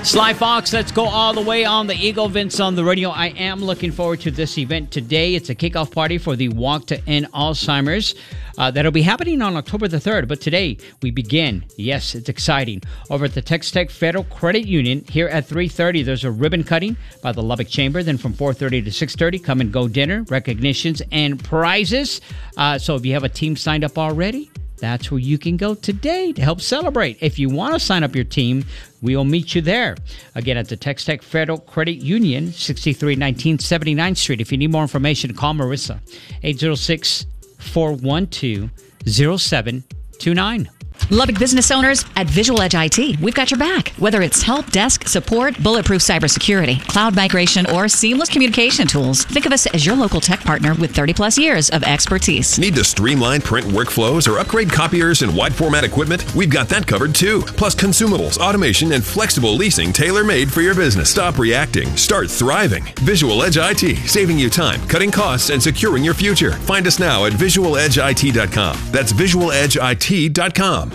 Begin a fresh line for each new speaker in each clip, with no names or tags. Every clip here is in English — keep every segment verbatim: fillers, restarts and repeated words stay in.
Sly Fox, let's go all the way on the Eagle. Vince on the radio. I am looking forward to this event today. It's a kickoff party for the Walk to End Alzheimer's. Uh, that'll be happening on October the third. But today we begin. Yes, it's exciting. Over at the Tex Tech Federal Credit Union here at three thirty, there's a ribbon cutting by the Lubbock Chamber. Then from four thirty to six thirty, come and go dinner, recognitions, and prizes. Uh, so if you have a team signed up already, that's where you can go today to help celebrate. If you want to sign up your team, we'll meet you there. Again, at the Tex Tech Federal Credit Union, sixty-three nineteen seventy-ninth Street. If you need more information, call Marissa, eight zero six, four one two, zero seven two nine.
Lubbock business owners at Visual Edge I T, we've got your back. Whether it's help desk, support, bulletproof cybersecurity, cloud migration, or seamless communication tools, think of us as your local tech partner with thirty plus years of expertise.
Need to streamline print workflows or upgrade copiers and wide format equipment? We've got that covered too. Plus consumables, automation, and flexible leasing tailor-made for your business. Stop reacting. Start thriving. Visual Edge I T, saving you time, cutting costs, and securing your future. Find us now at visual edge I T dot com. That's visual edge I T dot com.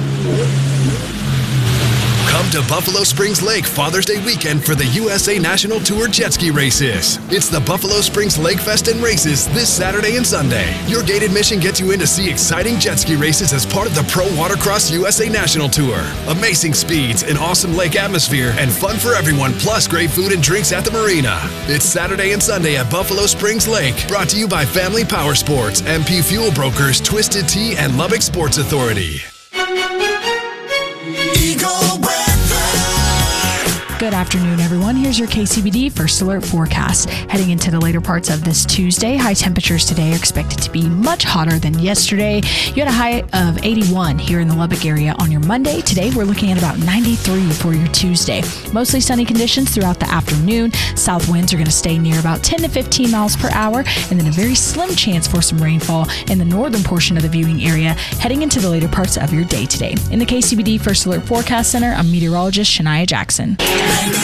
Come to Buffalo Springs Lake Father's Day weekend for the U S A National Tour Jet Ski Races. It's the Buffalo Springs Lake Fest and Races this Saturday and Sunday. Your gate admission gets you in to see exciting jet ski races as part of the Pro Watercross U S A National Tour. Amazing speeds, an awesome lake atmosphere, and fun for everyone, plus great food and drinks at the marina. It's Saturday and Sunday at Buffalo Springs Lake. Brought to you by Family Power Sports, M P Fuel Brokers, Twisted Tea, and Lubbock Sports Authority.
Eagle weather.
Good afternoon, everyone. Here's your K C B D First Alert forecast. Heading into the later parts of this Tuesday, high temperatures today are expected to be much hotter than yesterday. You had a high of eighty-one here in the Lubbock area on your Monday. Today, we're looking at about ninety-three for your Tuesday. Mostly sunny conditions throughout the afternoon. South winds are going to stay near about ten to fifteen miles per hour, and then a very slim chance for some rainfall in the northern portion of the viewing area heading into the later parts of your day today. In the K C B D First Alert Forecast Center, I'm meteorologist Shania Jackson.